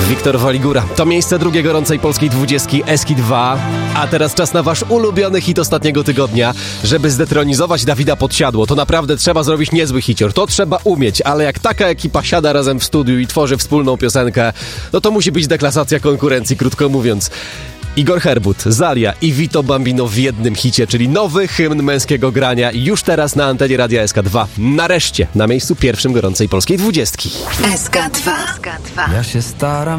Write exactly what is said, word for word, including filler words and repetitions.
Wiktor Waligura. To miejsce drugie gorącej polskiej dwudziestki Eski dwa. A teraz czas na wasz ulubiony hit ostatniego tygodnia. Żeby zdetronizować Dawida Podsiadło, to naprawdę trzeba zrobić niezły hicior. To trzeba umieć, ale jak taka ekipa siada razem w studiu i tworzy wspólną piosenkę, no to musi być deklasacja konkurencji, krótko mówiąc. Igor Herbut, Zalia i Vito Bambino w jednym hicie, czyli nowy hymn męskiego grania już teraz na antenie Radia S K dwa. Nareszcie na miejscu pierwszym gorącej polskiej dwudziestki. S K dwa. Ja się staram.